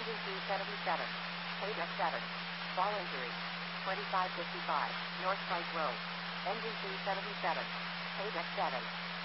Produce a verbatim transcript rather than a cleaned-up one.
Engine T seventy-seven. Paid F seven. Ball injury. twenty-five fifty-five, North Pike Road. Engine T seventy-seven. Paid F seven.